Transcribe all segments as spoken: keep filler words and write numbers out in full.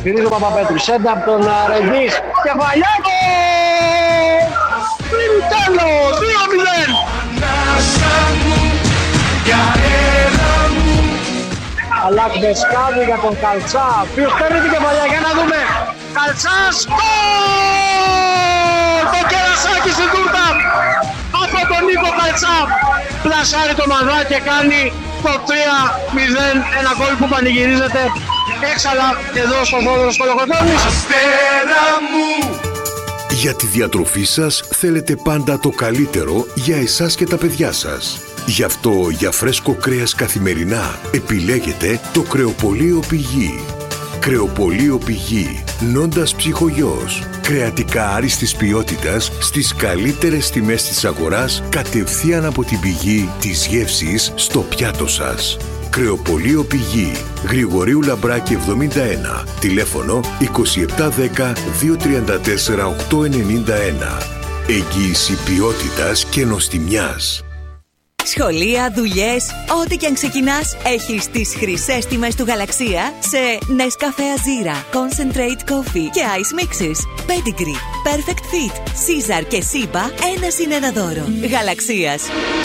Σφυρίζει ο Παπαπέτρου, σέντα από τον Ρεντής, κεφαλιάκο! Πριν τέλος, δύο μηδέν! Αλάκ Δεσκάβη για τον Καλτσά, ποιος παίρνει την κεφαλιά, για να δούμε. Καλτσάς, γκολ! Το κερασάκι στην τούρτα από τον Νίκο Καλτσά. Πλασάρει το μαδρά και κάνει το τρία μηδέν, ένα γκολ που πανηγυρίζεται έξαλα εδώ στο Θόδωρος Κολοκοτρώνης. Αστέρα μου! Για τη διατροφή σας θέλετε πάντα το καλύτερο για εσάς και τα παιδιά σας. Γι' αυτό για φρέσκο κρέας καθημερινά επιλέγετε το Κρεοπωλείο Πηγή. Κρεοπωλείο Πηγή, Νόντας Ψυχογιός. Κρεατικά άριστης ποιότητας στις καλύτερες τιμές της αγοράς, κατευθείαν από την πηγή της γεύσης στο πιάτο σας. Κρεοπωλείο Πηγή, Γρηγορίου Λαμπράκη εβδομήντα ένα, τηλέφωνο είκοσι επτά δέκα δύο τριάντα τέσσερα οκτακόσια ενενήντα ένα. Εγγύηση ποιότητας και νοστιμιάς. Σχολεία, δουλειές, ό,τι και αν ξεκινάς, έχεις τις χρυσές τιμές του Γαλαξία σε Nescafe Azira, Concentrate Coffee και Ice Mixes. Pedigree, Perfect Fit, Caesar και Siba, ένα συν ένα δώρο. Γαλαξίας.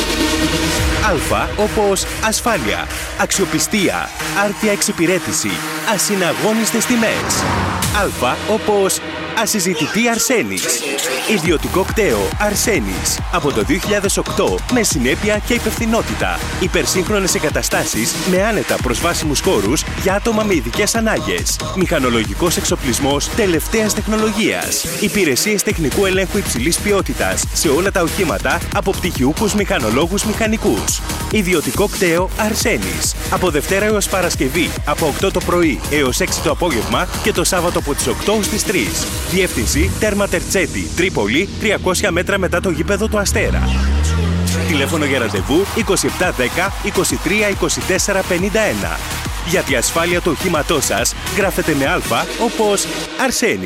Α όπως ασφάλεια, αξιοπιστία, άρτια εξυπηρέτηση, ασυναγώνιστες τιμές. Α όπως ασυζητητή Αρσένης. Ιδιωτικό κτέο Αρσένης. Από το δύο χιλιάδες οκτώ με συνέπεια και υπευθυνότητα. Υπερσύγχρονες εγκαταστάσεις με άνετα προσβάσιμους χώρους για άτομα με ειδικές ανάγκες. Μηχανολογικός εξοπλισμός τελευταίας τεχνολογίας. Υπηρεσίες τεχνικού ελέγχου υψηλής ποιότητας σε όλα τα οχήματα από πτυχιούχους μηχανολόγους μηχανικούς. Ιδιωτικό κτέο Αρσένης. Από Δευτέρα έως Παρασκευή από οκτώ το πρωί έως έξι το απόγευμα και το Σάββατο από τις οκτώ στις τρεις. Διεύθυνση Τέρμα Τερτσέτη, Τρίπολη, τριακόσια μέτρα μετά το γήπεδο του Αστέρα. Τηλέφωνο για ραντεβού είκοσι επτά δέκα είκοσι τρία είκοσι τέσσερα πενήντα ένα. Για τη ασφάλεια του οχήματός σας γράφετε με Α όπως Αρσένη.